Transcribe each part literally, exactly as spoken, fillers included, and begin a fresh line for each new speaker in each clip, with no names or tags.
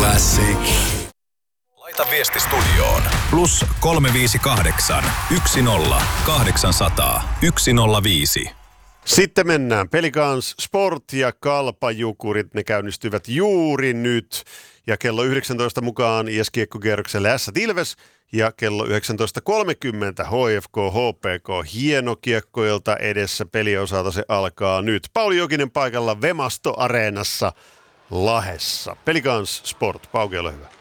Classic.
Laita viesti studioon. Plus kolme viisi kahdeksan, yksi nolla, kahdeksan nolla nolla, yksi nolla viisi.
Sitten mennään. Pelikans Sport ja Kalpa-Jukurit, ne käynnistyvät juuri nyt. Ja kello yhdeksäntoista mukaan I S-kiekkokierrokselle Ässät Ilves ja kello yhdeksäntoista kolmekymmentä H F K H P K. Hienokiekkoilta edessä peliosalta se alkaa nyt. Pauli Jokinen paikalla Vemasto-areenassa Lahdessa. Pelikans Sport, Pauke, ole hyvä.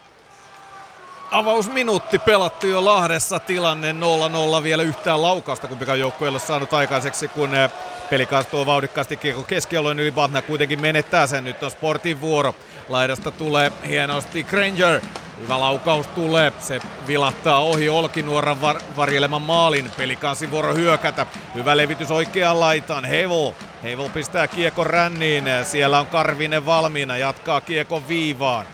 Avausminuutti pelattu jo Lahdessa, tilanne nolla nolla, vielä yhtään laukausta kumpikaan joukkue ei ole saanut aikaiseksi, kun Pelikans tuo vauhdikkaasti kiekko keskialueen yli. Batna kuitenkin menettää sen, nyt on Sportin vuoro. Laidasta tulee hienosti Granger. Hyvä laukaus tulee, se vilahtaa ohi Olkinuoran var- varjeleman maalin. Pelikansin vuoro hyökätä. Hyvä levitys oikeaan laitaan. Hevel. Hevel pistää kiekon ränniin. Siellä on Karvinen valmiina, jatkaa kiekon viivaan.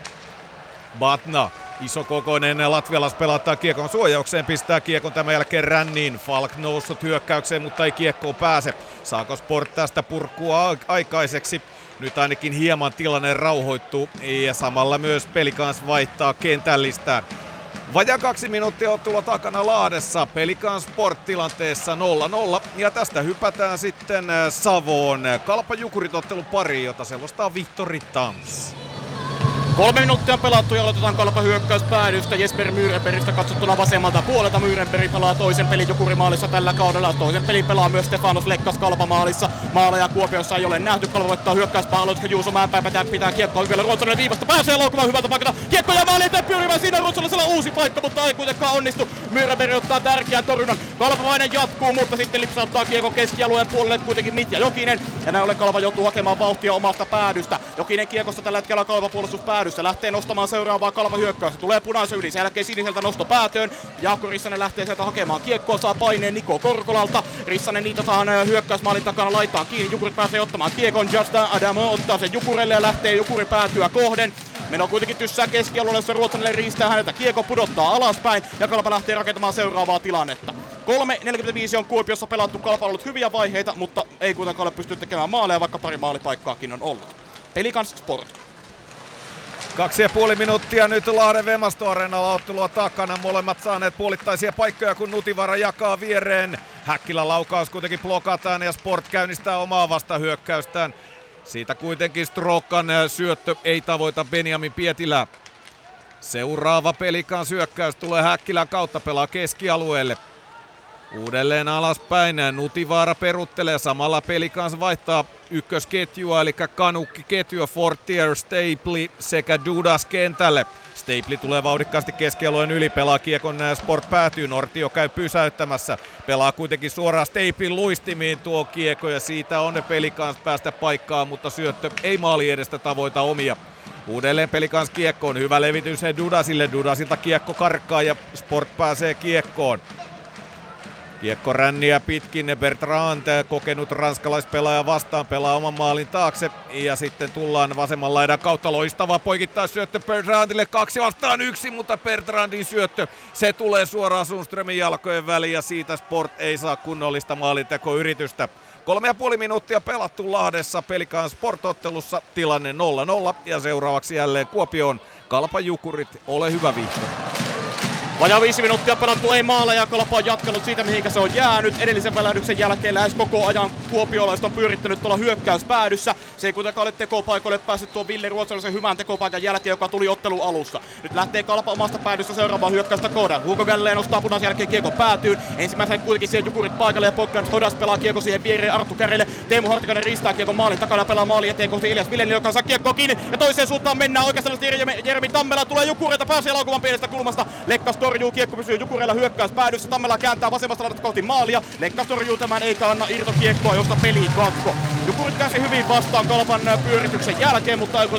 Batna. Isokokoinen latvialais pelottaa kiekon suojaukseen, pistää kiekon tämän jälkeen ränniin. Falk noussut hyökkäykseen, mutta ei kiekkoon pääse. Saako Sport tästä purkua aikaiseksi? Nyt ainakin hieman tilanne rauhoittuu ja samalla myös Pelikans vaihtaa kentällistään. Vajaa kaksi minuuttia ottelua takana Lahdessa. Pelikans Sport tilanteessa nolla nolla ja tästä hypätään sitten Savoon. Kalpa-Jukurit ottelu pari, jota selostaa Vihtori Tams.
Kolme minuuttia pelattu ja aloitetaan Kalpa hyökkäyspäädystä. Jesper Myyrenbergistä katsottuna vasemmalta puolelta. Myyrenberg pelaa toisen pelin Jukurimaalissa tällä kaudella. Toisen pelin pelaa myös Stefanos Lekkas Kalpamaalissa. Maaleja Kuopiossa ei ole nähty. Kalpa voittaa hyökkäyspää aloitus. Juuso Mäenpää pitää, pitää kiekkoa vielä Ruotsalainen viivasta. Pääsee laukumaan hyvältä paikalta. Kiekko ja maali eteen pyörimään. Siinä Ruotsalaisella uusi paikka, mutta ei kuitenkaan onnistu. Myyrenberg ottaa tärkeän torjunnan. Kalpamainen jatkuu, mutta sitten lipsauttaa kiekko keskialueen puolelle kuitenkin Mitja Jokinen. Ja näin ollen Kalpa joutuu hakemaan vauhtia omasta päädystä. Jokinen kiekossa tällä hetkellä Kalpa puolustuspäädyssä. Lähtee nostamaan seuraavaa Kalpa hyökkäystä. Tulee punaisen yli. Sen jälkeen siniseltä nosto päätöön. Jaakko Rissanen lähtee sieltä hakemaan kiekkoa. Saa paineen Niko Korkolalta. Rissanen niitataan hyökkäysmaalin takana laittaa kiinni. Jukurit pääsee ottamaan kiekon. Justin Adamo ottaa sen Jukurelle ja lähtee Jukuri päätyä kohden. Meno kuitenkin tyssää keskialueelle, jossa Ruotsalainen riistää häneltä. Kiekko pudottaa alaspäin ja Kalpa lähtee rakentamaan seuraavaa tilannetta. kolme neljäkymmentäviisi on Kuopiossa pelattu. Kalpa on ollut hyviä vaiheita, mutta ei kuitenkaan ole pystynyt tekemään maaleja, vaikka pari maalipaikkaakin on ollut. Pelikans Sport.
Kaksi ja puoli minuuttia nyt Lahden Vemasto-areenalla ottelua takana. Molemmat saaneet puolittaisia paikkoja, kun Nutivara jakaa viereen. Häkkilän laukaus kuitenkin blokataan ja Sport käynnistää omaa vastahyökkäystään. Siitä kuitenkin Strokan syöttö ei tavoita Benjamin Pietilää. Seuraava Pelikans hyökkäys tulee Häkkilän kautta, pelaa keskialueelle. Uudelleen alaspäin, Nutivaara peruttelee, samalla Pelikans vaihtaa ykkösketjua, eli Kanukki-ketjua, Fortier, Stapli sekä Dudas kentälle. Stapli tulee vauhdikkaasti keskialueen yli, pelaa kiekon, Sport päätyy, Nortio käy pysäyttämässä. Pelaa kuitenkin suoraan Staplin luistimiin tuo kiekko ja siitä on ne Pelikans päästä paikkaan, mutta syöttö ei maali edestä tavoita omia. Uudelleen Pelikans kiekkoon, hyvä levitys Dudasille, Dudasilta kiekko karkkaa ja Sport pääsee kiekkoon. Kiekko ränniä pitkin, Bertrand, kokenut ranskalaispelaaja vastaan, pelaa oman maalin taakse ja sitten tullaan vasemman laidan kautta, loistava poikittaisyöttö Bertrandille, kaksi vastaan yksi, mutta Bertrandin syöttö, se tulee suoraan Sundströmin jalkojen väliin ja siitä Sport ei saa kunnollista maalintekoyritystä. Kolme ja puoli minuuttia pelattu Lahdessa Pelikans Sport-ottelussa, tilanne nolla nolla ja seuraavaksi jälleen Kuopioon Kalpa-Jukurit, ole hyvä Vihtori.
Vajaa viisi minuuttia pelattu, ei maaleja. Kalpa on jatkanut siitä, mihinkä se on jäänyt. Edellisen välähdyksen jälkeen lähes koko ajan kuopiolaiset on pyörittänyt tuolla hyökkäyspäädyssä. Se ei kuitenkaan ole tekopaikoille päässyt tuon Ville Ruotsalaisen hyvän tekopaikan jälkeen, joka tuli ottelun alussa. Nyt lähtee Kalpa omasta päädystä seuraavaan hyökkäystä Kodan. Hugo Galleen nostaa punaisen jälkeen kiekko päätyyn. Ensimmäisen kuitenkin siihen Jukurit paikalle ja Pokkan Hodas pelaa kiekko siihen viereen Arttu Kärille. Teemu Hartikainen riistää kiekon maalin takana, pelaa maali eteen kohti Elias Villeni, joka saa kiekko kiinni. Ja toiseen suuntaan mennään oikeastaan Jeremi Tammela tulee Jukureilta, pääsee laukumaan pienestä kulmasta. Lekkas torjuu, kiekko pysyy Jukureilla hyökkäys päädyssä. Tammela kääntää vasemmasta laidasta kohti maalia. Lekkas torjuu tämän, eikä anna irtokiekkoa, josta peli katko. Jukurit käsi hyvin vastaan Kalpan pyörityksen jälkeen, mutta ei